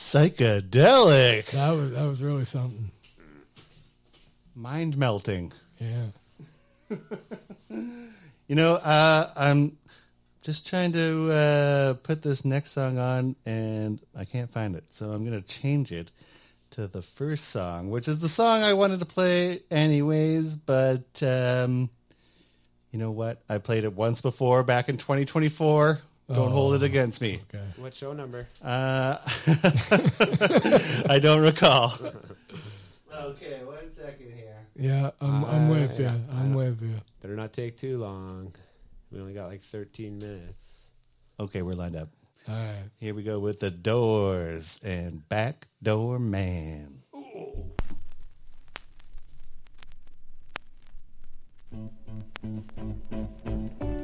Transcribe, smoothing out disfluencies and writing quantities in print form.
Psychedelic. That was really something. Mind melting. Yeah. I'm just trying to put this next song on, and I can't find it. So I'm going to change it to the first song, which is the song I wanted to play anyways. But you know what? I played it once before back in 2024. Don't hold it against me. Okay. What show number? I don't recall. Okay, 1 second here. Yeah, I'm with you. I'm with you. Better not take too long. We only got like 13 minutes. Okay, we're lined up. All right. Here we go with the Doors and Backdoor Man. Ooh.